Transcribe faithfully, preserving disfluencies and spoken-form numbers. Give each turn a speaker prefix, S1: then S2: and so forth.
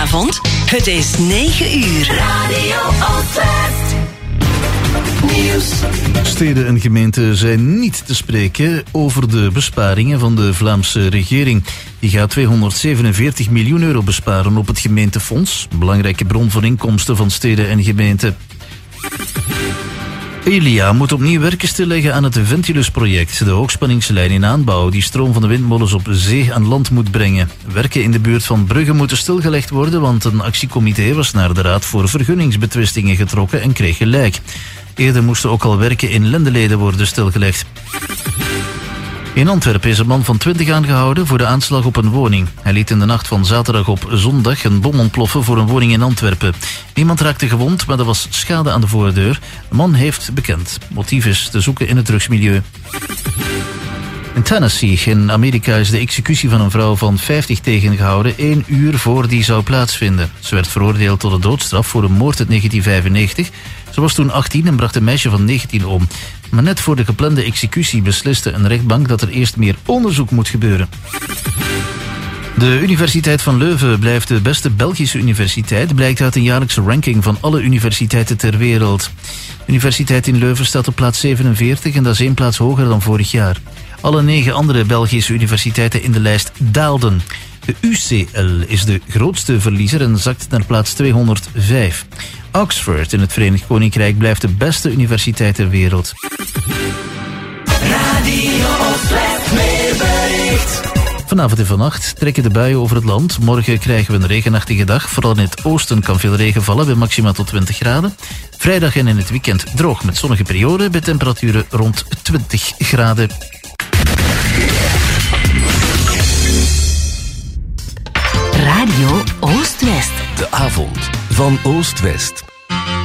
S1: Goedenavond, het is negen uur. Radio Oostwest. Nieuws.
S2: Steden en gemeenten zijn niet te spreken over de besparingen van de Vlaamse regering. Die gaat tweehonderdzevenenveertig miljoen euro besparen op het gemeentefonds. Belangrijke bron van inkomsten van steden en gemeenten. Elia moet opnieuw werken stilleggen aan het Ventilus-project, de hoogspanningslijn in aanbouw die stroom van de windmolens op zee aan land moet brengen. Werken in de buurt van Brugge moeten stilgelegd worden, want een actiecomité was naar de Raad voor Vergunningsbetwistingen getrokken en kreeg gelijk. Eerder moesten ook al werken in Lendeleden worden stilgelegd. In Antwerpen is een man van twintig aangehouden voor de aanslag op een woning. Hij liet in de nacht van zaterdag op zondag een bom ontploffen voor een woning in Antwerpen. Niemand raakte gewond, maar er was schade aan de voordeur. De man heeft bekend. Motief is te zoeken in het drugsmilieu. In Tennessee, in Amerika, is de executie van een vrouw van vijftig tegengehouden één uur voor die zou plaatsvinden. Ze werd veroordeeld tot de doodstraf voor een moord uit negentien vijfennegentig. Ze was toen achttien en bracht een meisje van negentien om. Maar net voor de geplande executie besliste een rechtbank dat er eerst meer onderzoek moet gebeuren. De Universiteit van Leuven blijft de beste Belgische universiteit, blijkt uit een jaarlijkse ranking van alle universiteiten ter wereld. De Universiteit in Leuven staat op plaats zevenenveertig en dat is één plaats hoger dan vorig jaar. Alle negen andere Belgische universiteiten in de lijst daalden. De U C L is de grootste verliezer en zakt naar plaats tweehonderdvijf. Oxford in het Verenigd Koninkrijk blijft de beste universiteit ter wereld.
S1: Radio Oostwest weerbericht.
S2: Vanavond en vannacht trekken de buien over het land. Morgen krijgen we een regenachtige dag. Vooral in het oosten kan veel regen vallen bij maxima tot twintig graden. Vrijdag en in het weekend droog met zonnige perioden bij temperaturen rond twintig graden.
S1: Radio Oostwest.
S3: De avond van Oost-West.